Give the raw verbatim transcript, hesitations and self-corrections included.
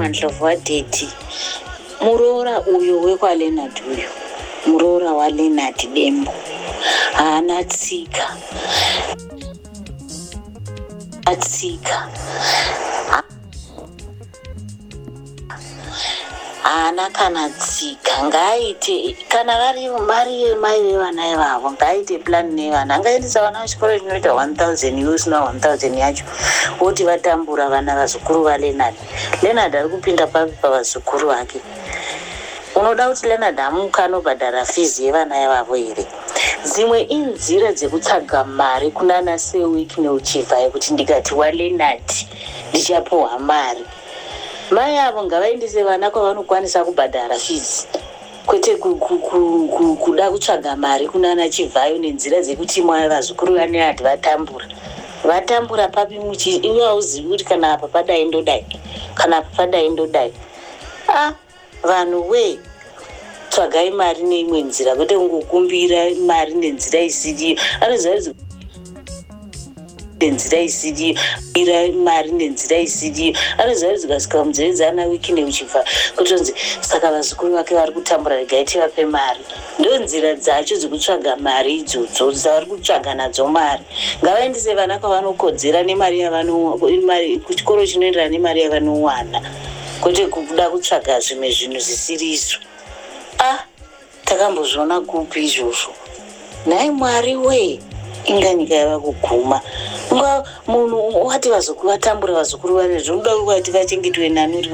Mandlovu wadheti muroora uyo wekwaLeonard uyo muroora waLeonard Dembo haana tsika atsika haana kana tsika ngaaite kana vari mari mai vevana ivavo ngaaite plan nevana angaendesa vana kuchikoro chinoita one thousand usina one thousand yacho voti vatambura vana vazukuru vaLeonard. Leonard ari kupinda papi pavazukuru vake. Unoda kuti Leonard amuka anobhadhara fizi yevana ivavo here? Dzimwe inzira dzekutsaga mari kunana seWiki neUchivha yekuti ndikati waLeonard ndichapuwa mari. Mai avo ngavaendese vana kwavanokwanisa kubhadhara fizi kwete kuda kutsvaga mari kunana Chivhayo nenzira dzekuti mwa vazukuru vaLeonard vatambura. Vatambura papi muchi iwe hauzivi kuti kana apa padai ndodai kana apa padai ndodai. Ah, vanhu we tsvagai mari neimwe nzira kwete kungokumbira mari nenzira isiriyo. Anoziva nenzira isiriyo ira mari nenzira isiriyo. Anoziva kuti kasvika mudzevedzana Wiki neUchivha kutonzi saka vazukuru vake vari kutambura regai tivape mari. Ndo nzira dzacho dzekutsvaga mari idzodzo dzavari kutsvaga nadzo mari. Ngavaendese vana kwavanokodzera nemari yavano mari kuchikoro chinoenderana nemari yavanowana kwete kuda kutsvaga zvimwe zvinhu zvisirizo. Ah, takambozviona kupi izvozvo? Nhai Mwari we, inga nyika yava kuguma. Munhu wati vazukuru vatambura vazukuru vane zvomuda kuti vachengetwe nani?